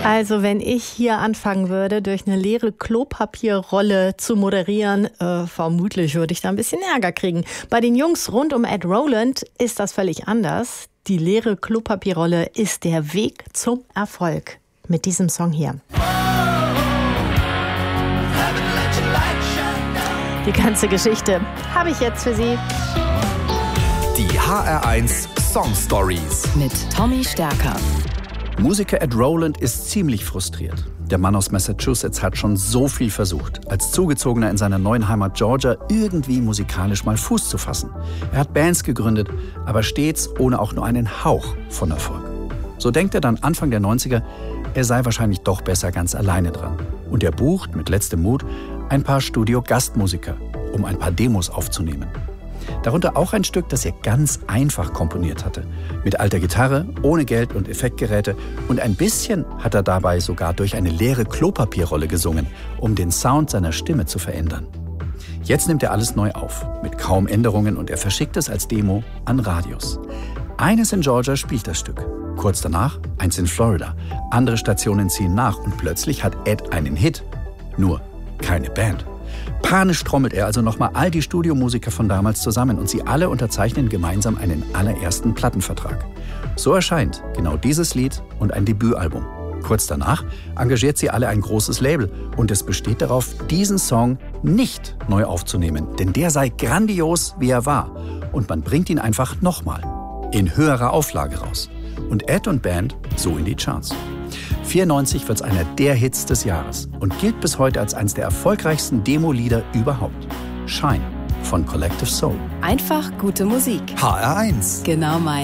Also wenn ich hier anfangen würde, durch eine leere Klopapierrolle zu moderieren, vermutlich würde ich da ein bisschen Ärger kriegen. Bei den Jungs rund um Ed Roland ist das völlig anders. Die leere Klopapierrolle ist der Weg zum Erfolg. Mit diesem Song hier. Die ganze Geschichte habe ich jetzt für Sie. Die HR1 Song Stories mit Tommy Stärker. Musiker Ed Roland ist ziemlich frustriert. Der Mann aus Massachusetts hat schon so viel versucht, als Zugezogener in seiner neuen Heimat Georgia irgendwie musikalisch mal Fuß zu fassen. Er hat Bands gegründet, aber stets ohne auch nur einen Hauch von Erfolg. So denkt er dann Anfang der 90er, er sei wahrscheinlich doch besser ganz alleine dran. Und er bucht mit letztem Mut ein paar Studio-Gastmusiker, um ein paar Demos aufzunehmen. Darunter auch ein Stück, das er ganz einfach komponiert hatte. Mit alter Gitarre, ohne Geld und Effektgeräte. Und ein bisschen hat er dabei sogar durch eine leere Klopapierrolle gesungen, um den Sound seiner Stimme zu verändern. Jetzt nimmt er alles neu auf, mit kaum Änderungen, und er verschickt es als Demo an Radios. Eines in Georgia spielt das Stück. Kurz danach eins in Florida. Andere Stationen ziehen nach und plötzlich hat Ed einen Hit. Nur keine Band. Panisch trommelt er also nochmal all die Studiomusiker von damals zusammen und sie alle unterzeichnen gemeinsam einen allerersten Plattenvertrag. So erscheint genau dieses Lied und ein Debütalbum. Kurz danach engagiert sie alle ein großes Label und es besteht darauf, diesen Song nicht neu aufzunehmen, denn der sei grandios, wie er war. Und man bringt ihn einfach nochmal in höherer Auflage raus. Und Ed und Band so in die Charts. 1994 wird es einer der Hits des Jahres und gilt bis heute als eines der erfolgreichsten Demo-Lieder überhaupt. Shine von Collective Soul. Einfach gute Musik. HR1. Genau mein.